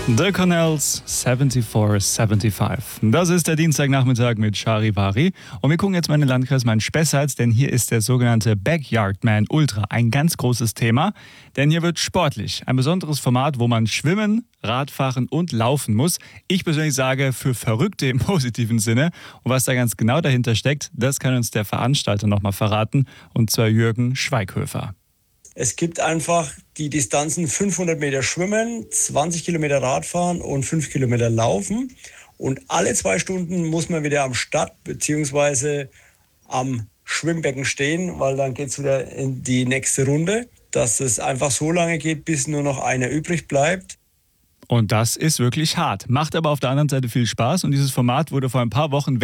The Cornells 7475. Das ist der Dienstagnachmittag mit Charivari. Und wir gucken jetzt mal in den Landkreis Main-Spessart, denn hier ist der sogenannte Backyardman Ultra ein ganz großes Thema. Denn hier wird sportlich. Ein besonderes Format, wo man schwimmen, Radfahren und laufen muss. Ich persönlich sage, für Verrückte im positiven Sinne. Und was da ganz genau dahinter steckt, das kann uns der Veranstalter nochmal verraten. Und zwar Jürgen Schweighöfer. Es gibt einfach die Distanzen 500 Meter schwimmen, 20 Kilometer Radfahren und 5 Kilometer laufen. Und alle 2 Stunden muss man wieder am Start bzw. am Schwimmbecken stehen, weil dann geht es wieder in die nächste Runde. Dass es einfach so lange geht, bis nur noch einer übrig bleibt. Und das ist wirklich hart. Macht aber auf der anderen Seite viel Spaß. Und dieses Format wurde vor ein paar Wochen